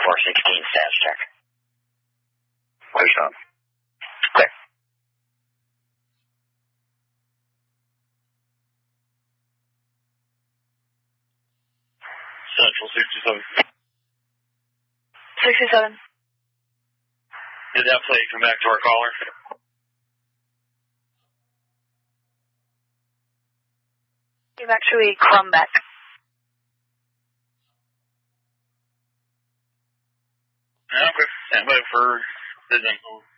2416 status check. Clear stop. Clear. Central 67. 67. Did that plate come back to our caller? Came actually Crumback. Okay. Stand by for the info.